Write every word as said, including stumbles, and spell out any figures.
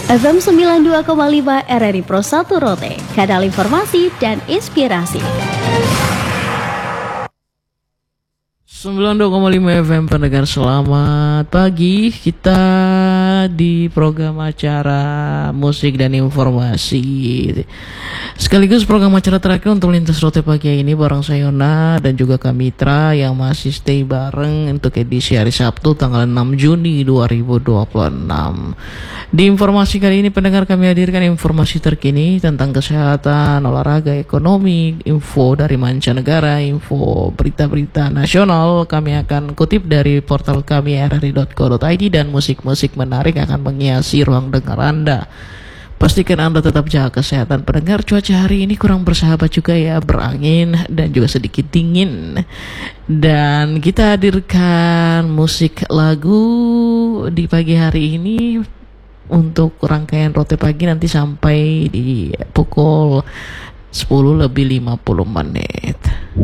F M sembilan puluh dua koma lima R R I Pro satu Rote, kanal informasi dan inspirasi. sembilan puluh dua koma lima F M pendengar, selamat pagi. Kita di program acara musik dan informasi, sekaligus program acara terakhir untuk Lintas Rote pagi ini bareng saya Yona dan juga Kak Mitra yang masih stay bareng untuk edisi hari Sabtu tanggal enam Juni dua ribu dua puluh enam. Di informasi kali ini pendengar, kami hadirkan informasi terkini tentang kesehatan, olahraga, ekonomi, info dari mancanegara, info berita-berita nasional. Kami akan kutip dari portal kami r r i dot co dot i d dan musik-musik menarik akan menghiasi ruang dengar Anda. Pastikan Anda tetap jaga kesehatan pendengar. Cuaca hari ini kurang bersahabat juga ya, berangin dan juga sedikit dingin. Dan kita hadirkan musik lagu di pagi hari ini untuk rangkaian Rote Pagi nanti sampai di pukul sepuluh lebih lima puluh menit.